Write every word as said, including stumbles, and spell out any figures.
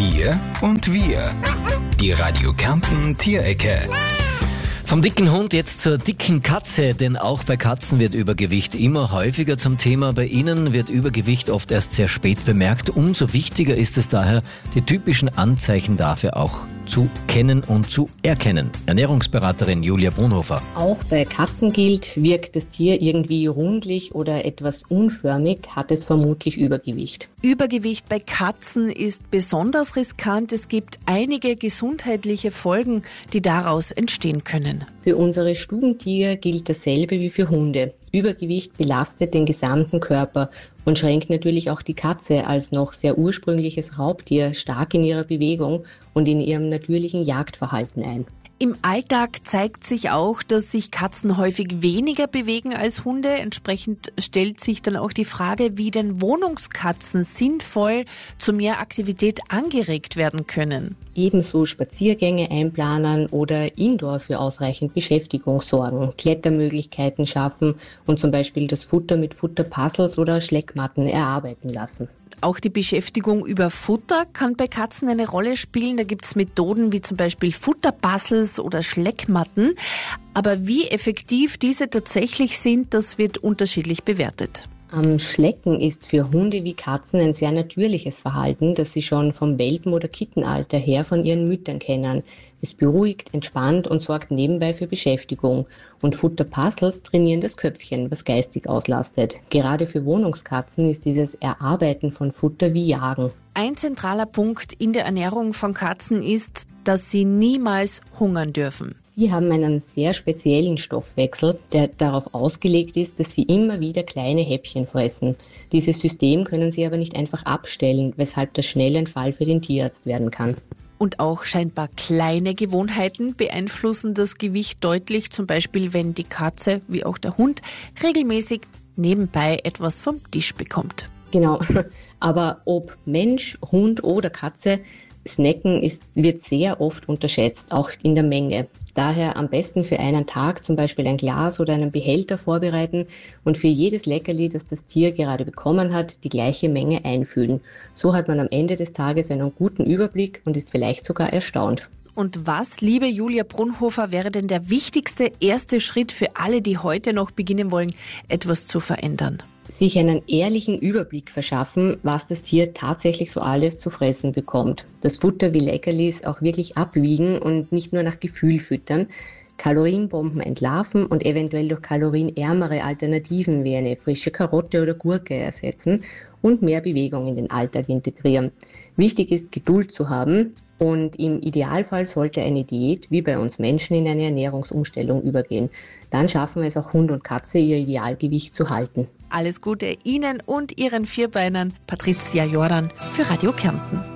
Tier und Wir. Die Radio Kärnten Tierecke. Vom dicken Hund jetzt zur dicken Katze, denn auch bei Katzen wird Übergewicht immer häufiger zum Thema. Bei ihnen wird Übergewicht oft erst sehr spät bemerkt. Umso wichtiger ist es daher, die typischen Anzeichen dafür auch zu kennen und zu erkennen. Ernährungsberaterin Julia Brunhofer. Auch bei Katzen gilt, wirkt das Tier irgendwie rundlich oder etwas unförmig, hat es vermutlich Übergewicht. Übergewicht bei Katzen ist besonders riskant. Es gibt einige gesundheitliche Folgen, die daraus entstehen können. Für unsere Stubentiger gilt dasselbe wie für Hunde. Übergewicht belastet den gesamten Körper und schränkt natürlich auch die Katze als noch sehr ursprüngliches Raubtier stark in ihrer Bewegung und in ihrem natürlichen Jagdverhalten ein. Im Alltag zeigt sich auch, dass sich Katzen häufig weniger bewegen als Hunde. Entsprechend stellt sich dann auch die Frage, wie denn Wohnungskatzen sinnvoll zu mehr Aktivität angeregt werden können. Ebenso Spaziergänge einplanen oder indoor für ausreichend Beschäftigung sorgen, Klettermöglichkeiten schaffen und zum Beispiel das Futter mit Futterpuzzles oder Schleckmatten erarbeiten lassen. Auch die Beschäftigung über Futter kann bei Katzen eine Rolle spielen. Da gibt es Methoden wie zum Beispiel Futterpuzzles oder Schleckmatten. Aber wie effektiv diese tatsächlich sind, das wird unterschiedlich bewertet. Am Schlecken ist für Hunde wie Katzen ein sehr natürliches Verhalten, das sie schon vom Welpen- oder Kittenalter her von ihren Müttern kennen. Es beruhigt, entspannt und sorgt nebenbei für Beschäftigung. Und Futterpuzzles trainieren das Köpfchen, was geistig auslastet. Gerade für Wohnungskatzen ist dieses Erarbeiten von Futter wie Jagen. Ein zentraler Punkt in der Ernährung von Katzen ist, dass sie niemals hungern dürfen. Sie haben einen sehr speziellen Stoffwechsel, der darauf ausgelegt ist, dass sie immer wieder kleine Häppchen fressen. Dieses System können sie aber nicht einfach abstellen, weshalb das schnell ein Fall für den Tierarzt werden kann. Und auch scheinbar kleine Gewohnheiten beeinflussen das Gewicht deutlich. Zum Beispiel, wenn die Katze, wie auch der Hund, regelmäßig nebenbei etwas vom Tisch bekommt. Genau, aber ob Mensch, Hund oder Katze, Snacken ist, wird sehr oft unterschätzt, auch in der Menge. Daher am besten für einen Tag zum Beispiel ein Glas oder einen Behälter vorbereiten und für jedes Leckerli, das das Tier gerade bekommen hat, die gleiche Menge einfüllen. So hat man am Ende des Tages einen guten Überblick und ist vielleicht sogar erstaunt. Und was, liebe Julia Brunhofer, wäre denn der wichtigste erste Schritt für alle, die heute noch beginnen wollen, etwas zu verändern? Sich einen ehrlichen Überblick verschaffen, was das Tier tatsächlich so alles zu fressen bekommt. Das Futter wie Leckerlis auch wirklich abwiegen und nicht nur nach Gefühl füttern. Kalorienbomben entlarven und eventuell durch kalorienärmere Alternativen wie eine frische Karotte oder Gurke ersetzen und mehr Bewegung in den Alltag integrieren. Wichtig ist, Geduld zu haben und im Idealfall sollte eine Diät wie bei uns Menschen in eine Ernährungsumstellung übergehen. Dann schaffen es auch Hund und Katze, ihr Idealgewicht zu halten. Alles Gute Ihnen und Ihren Vierbeinern. Patricia Jordan für Radio Kärnten.